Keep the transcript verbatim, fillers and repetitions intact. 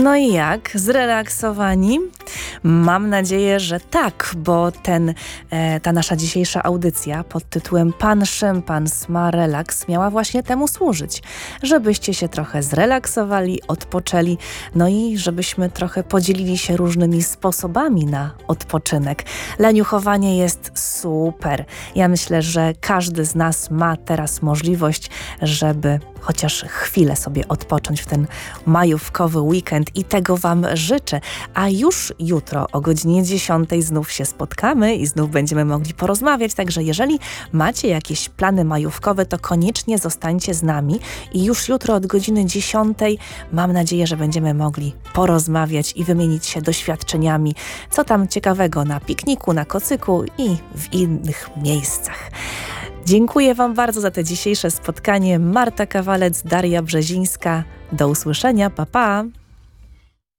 No i jak? Zrelaksowani? Mam nadzieję, że tak, bo ten, e, ta nasza dzisiejsza audycja pod tytułem Pan Szympans ma relaks miała właśnie temu służyć. Żebyście się trochę zrelaksowali, odpoczęli, no i żebyśmy trochę podzielili się różnymi sposobami na odpoczynek. Leniuchowanie jest super. Ja myślę, że każdy z nas ma teraz możliwość, żeby chociaż chwilę sobie odpocząć w ten majówkowy weekend i tego Wam życzę. A już jutro o godzinie dziesiątej znów się spotkamy i znów będziemy mogli porozmawiać, także jeżeli macie jakieś plany majówkowe, to koniecznie zostańcie z nami i już jutro od godziny dziesiątej mam nadzieję, że będziemy mogli porozmawiać i wymienić się doświadczeniami, co tam ciekawego na pikniku, na kocyku i w innych miejscach. Dziękuję Wam bardzo za te dzisiejsze spotkanie. Marta Kawalec, Daria Brzezińska. Do usłyszenia. Pa, pa!